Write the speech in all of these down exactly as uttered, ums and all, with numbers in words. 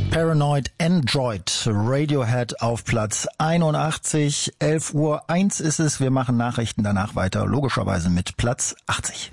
Paranoid Android, Radiohead auf Platz einundachtzig, elf Uhr eins ist es. Wir machen Nachrichten danach weiter, logischerweise mit Platz achtzig.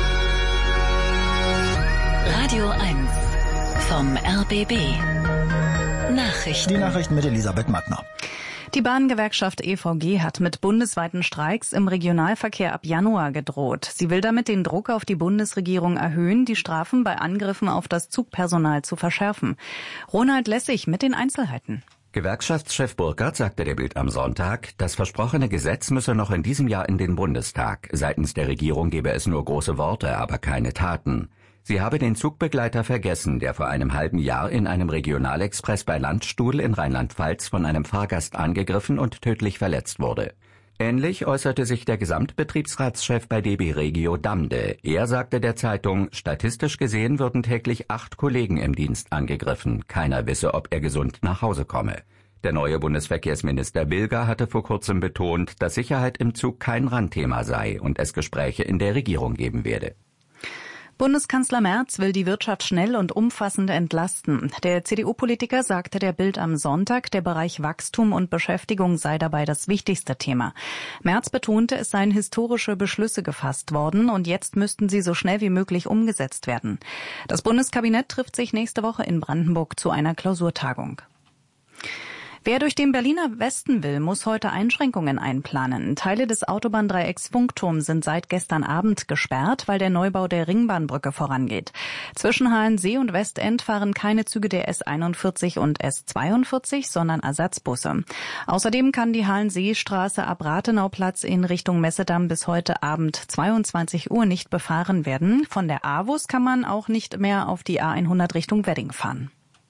Radio eins vom R B B. Nachrichten. Die Nachrichten mit Elisabeth Mattner. Die Bahngewerkschaft E V G hat mit bundesweiten Streiks im Regionalverkehr ab Januar gedroht. Sie will damit den Druck auf die Bundesregierung erhöhen, die Strafen bei Angriffen auf das Zugpersonal zu verschärfen. Ronald Lessig mit den Einzelheiten. Gewerkschaftschef Burkhardt sagte der Bild am Sonntag, das versprochene Gesetz müsse noch in diesem Jahr in den Bundestag. Seitens der Regierung gebe es nur große Worte, aber keine Taten. Sie habe den Zugbegleiter vergessen, der vor einem halben Jahr in einem Regionalexpress bei Landstuhl in Rheinland-Pfalz von einem Fahrgast angegriffen und tödlich verletzt wurde. Ähnlich äußerte sich der Gesamtbetriebsratschef bei D B Regio Damde. Er sagte der Zeitung, statistisch gesehen würden täglich acht Kollegen im Dienst angegriffen. Keiner wisse, ob er gesund nach Hause komme. Der neue Bundesverkehrsminister Bilger hatte vor kurzem betont, dass Sicherheit im Zug kein Randthema sei und es Gespräche in der Regierung geben werde. Bundeskanzler Merz will die Wirtschaft schnell und umfassend entlasten. Der C D U-Politiker sagte der Bild am Sonntag, der Bereich Wachstum und Beschäftigung sei dabei das wichtigste Thema. Merz betonte, es seien historische Beschlüsse gefasst worden und jetzt müssten sie so schnell wie möglich umgesetzt werden. Das Bundeskabinett trifft sich nächste Woche in Brandenburg zu einer Klausurtagung. Wer durch den Berliner Westen will, muss heute Einschränkungen einplanen. Teile des Autobahndreiecks Funkturm sind seit gestern Abend gesperrt, weil der Neubau der Ringbahnbrücke vorangeht. Zwischen Halensee und Westend fahren keine Züge der S einundvierzig und S zweiundvierzig, sondern Ersatzbusse. Außerdem kann die Halenseestraße ab Rathenauplatz in Richtung Messedamm bis heute Abend zweiundzwanzig Uhr nicht befahren werden. Von der A W U S kann man auch nicht mehr auf die A hundert Richtung Wedding fahren.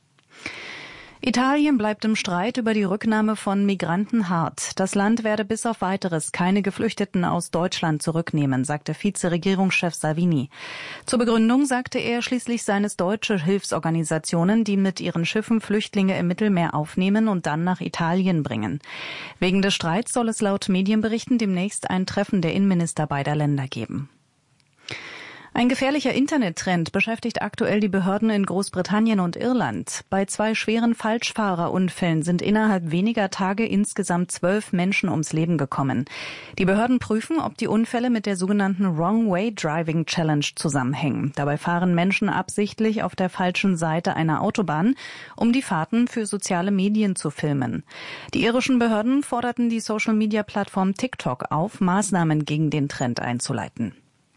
Italien bleibt im Streit über die Rücknahme von Migranten hart. Das Land werde bis auf Weiteres keine Geflüchteten aus Deutschland zurücknehmen, sagte Vizeregierungschef Salvini. Zur Begründung sagte er, schließlich seien es deutsche Hilfsorganisationen, die mit ihren Schiffen Flüchtlinge im Mittelmeer aufnehmen und dann nach Italien bringen. Wegen des Streits soll es laut Medienberichten demnächst ein Treffen der Innenminister beider Länder geben. Ein gefährlicher Internettrend beschäftigt aktuell die Behörden in Großbritannien und Irland. Bei zwei schweren Falschfahrerunfällen sind innerhalb weniger Tage insgesamt zwölf Menschen ums Leben gekommen. Die Behörden prüfen, ob die Unfälle mit der sogenannten Wrong Way Driving Challenge zusammenhängen. Dabei fahren Menschen absichtlich auf der falschen Seite einer Autobahn, um die Fahrten für soziale Medien zu filmen. Die irischen Behörden forderten die Social-Media-Plattform TikTok auf, Maßnahmen gegen den Trend einzuleiten.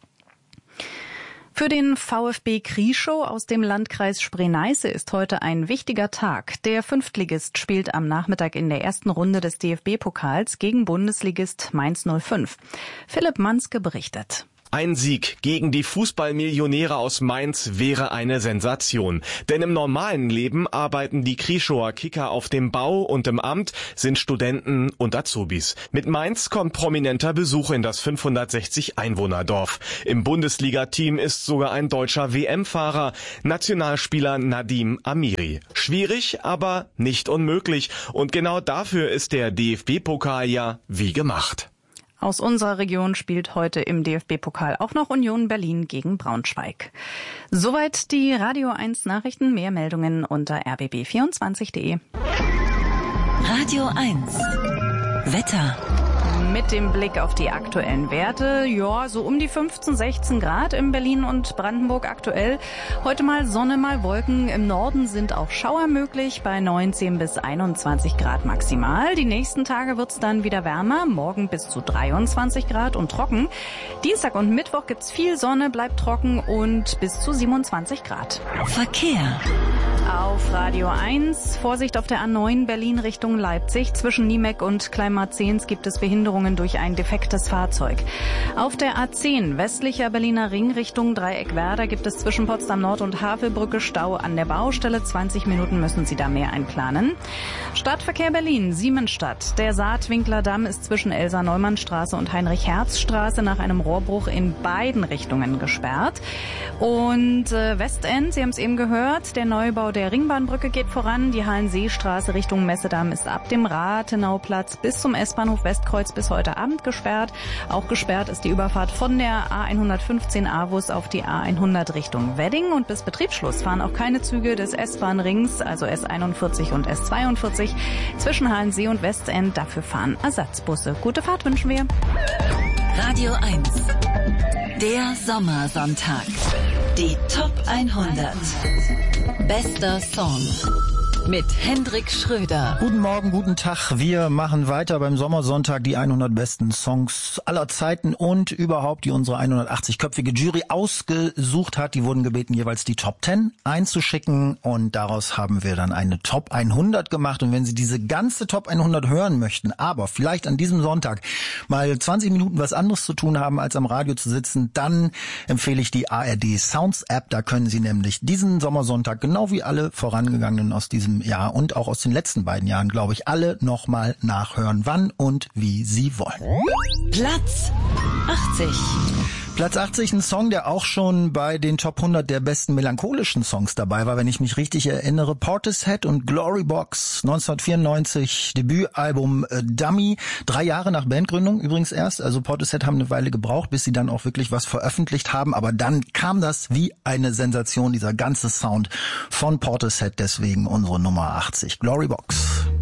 Für den VfB Krieschow aus dem Landkreis Spree-Neiße ist heute ein wichtiger Tag. Der Fünftligist spielt am Nachmittag in der ersten Runde des D F B-Pokals gegen Bundesligist Mainz null fünf. Philipp Manske berichtet. Ein Sieg gegen die Fußballmillionäre aus Mainz wäre eine Sensation. Denn im normalen Leben arbeiten die Krieschower Kicker auf dem Bau und im Amt sind Studenten und Azubis. Mit Mainz kommt prominenter Besuch in das fünfhundertsechzig Einwohnerdorf. Im Bundesliga-Team ist sogar ein deutscher W M-Fahrer, Nationalspieler Nadim Amiri. Schwierig, aber nicht unmöglich. Und genau dafür ist der D F B-Pokal ja wie gemacht. Aus unserer Region spielt heute im D F B-Pokal auch noch Union Berlin gegen Braunschweig. Soweit die Radio eins Nachrichten. Mehr Meldungen unter r b b vierundzwanzig punkt de. Radio eins Wetter. Mit dem Blick auf die aktuellen Werte, ja, so um die fünfzehn, sechzehn Grad in Berlin und Brandenburg aktuell. Heute mal Sonne, mal Wolken. Im Norden sind auch Schauer möglich bei neunzehn bis einundzwanzig Grad maximal. Die nächsten Tage wird's dann wieder wärmer, morgen bis zu dreiundzwanzig Grad und trocken. Dienstag und Mittwoch gibt's viel Sonne, bleibt trocken und bis zu siebenundzwanzig Grad. Verkehr. Auf Radio eins, Vorsicht auf der A neun Berlin Richtung Leipzig. Zwischen Niemeck und Kleinmarzens gibt es Behinderungen durch ein defektes Fahrzeug. Auf der A zehn westlicher Berliner Ring Richtung Dreieckwerder gibt es zwischen Potsdam Nord und Havelbrücke Stau an der Baustelle. zwanzig Minuten müssen Sie da mehr einplanen. Stadtverkehr Berlin, Siemensstadt. Der Saatwinkler Damm ist zwischen Elsa-Neumann-Straße und Heinrich-Herz-Straße nach einem Rohrbruch in beiden Richtungen gesperrt. Und äh, Westend, Sie haben es eben gehört, der Neubau der Ringbahnbrücke geht voran. Die Halenseestraße Richtung Messedamm ist ab dem Rathenauplatz bis zum S-Bahnhof Westkreuz ist bis heute Abend gesperrt. Auch gesperrt ist die Überfahrt von der A hundertfünfzehn Avus auf die A hundert Richtung Wedding. Und bis Betriebsschluss fahren auch keine Züge des S-Bahn-Rings, also S einundvierzig und S zweiundvierzig, zwischen Halensee und Westend. Dafür fahren Ersatzbusse. Gute Fahrt wünschen wir. Radio eins. Der Sommersonntag. Die Top hundert. Bester Song. Mit Hendrik Schröder. Guten Morgen, guten Tag. Wir machen weiter beim Sommersonntag die hundert besten Songs aller Zeiten und überhaupt, die unsere hundertachtzig-köpfige Jury ausgesucht hat. Die wurden gebeten, jeweils die Top zehn einzuschicken und daraus haben wir dann eine Top hundert gemacht. Und wenn Sie diese ganze Top hundert hören möchten, aber vielleicht an diesem Sonntag mal zwanzig Minuten was anderes zu tun haben, als am Radio zu sitzen, dann empfehle ich die A R D Sounds App. Da können Sie nämlich diesen Sommersonntag, genau wie alle vorangegangenen aus diesem Jahr und auch aus den letzten beiden Jahren, glaube ich, alle nochmal nachhören, wann und wie Sie wollen. Platz achtzig. Platz achtzig, ein Song, der auch schon bei den Top hundert der besten melancholischen Songs dabei war, wenn ich mich richtig erinnere. Portishead und Glorybox, neunzehnhundertvierundneunzig, Debütalbum äh, Dummy, drei Jahre nach Bandgründung übrigens erst. Also Portishead haben eine Weile gebraucht, bis sie dann auch wirklich was veröffentlicht haben, aber dann kam das wie eine Sensation, dieser ganze Sound von Portishead, deswegen unsere Nummer achtzig, Glorybox.